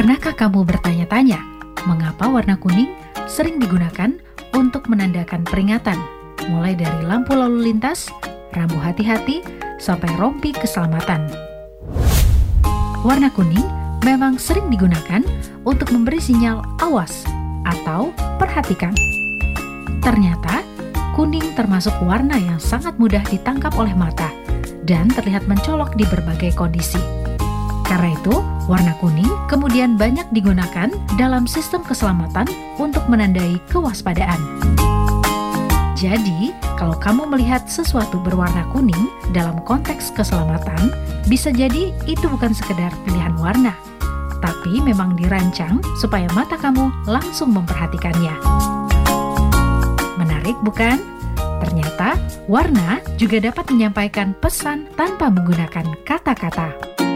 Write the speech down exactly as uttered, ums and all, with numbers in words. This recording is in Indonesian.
Pernahkah kamu bertanya-tanya, mengapa warna kuning sering digunakan untuk menandakan peringatan, mulai dari lampu lalu lintas, rambu hati-hati, sampai rompi keselamatan? Warna kuning memang sering digunakan untuk memberi sinyal awas atau perhatikan. Ternyata, kuning termasuk warna yang sangat mudah ditangkap oleh mata dan terlihat mencolok di berbagai kondisi. Karena itu, warna kuning kemudian banyak digunakan dalam sistem keselamatan untuk menandai kewaspadaan. Jadi, kalau kamu melihat sesuatu berwarna kuning dalam konteks keselamatan, bisa jadi itu bukan sekedar pilihan warna, tapi memang dirancang supaya mata kamu langsung memperhatikannya. Menarik bukan? Ternyata, warna juga dapat menyampaikan pesan tanpa menggunakan kata-kata.